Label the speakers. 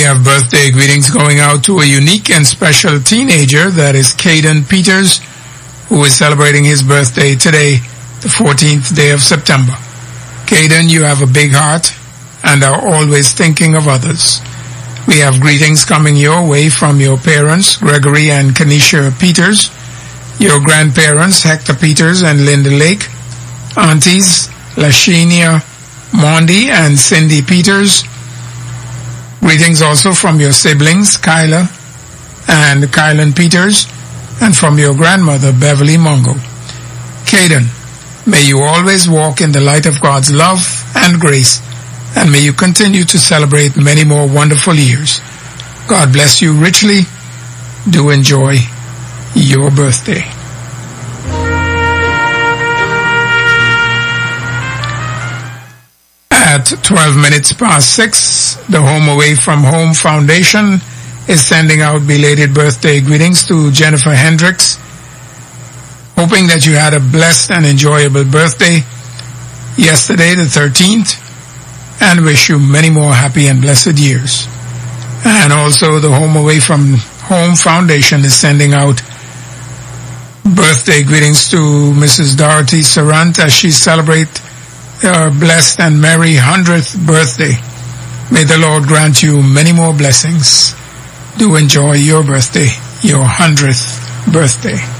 Speaker 1: have birthday greetings going out to a unique and special teenager, that is Caden Peters, who is celebrating his birthday today, the 14th day of September. Caden, you have a big heart and are always thinking of others. We have greetings coming your way from your parents, Gregory and Kenesha Peters, your grandparents, Hector Peters and Linda Lake, aunties, Lashenia, Mondi and Cindy Peters. Greetings also from your siblings, Kyla and Kylan Peters, and from your grandmother, Beverly Mongo. Caden, may you always walk in the light of God's love and grace, and may you continue to celebrate many more wonderful years. God bless you richly. Do enjoy your birthday. At 12 minutes past 6, the Home Away from Home Foundation is sending out belated birthday greetings to Jennifer Hendricks, hoping that you had a blessed and enjoyable birthday yesterday, the 13th, and wish you many more happy and blessed years. And also the Home Away from Home Foundation is sending out birthday greetings to Mrs. Dorothy Sarant as she celebrates her blessed and merry 100th birthday. May the Lord grant you many more blessings. Do enjoy your birthday, your 100th birthday.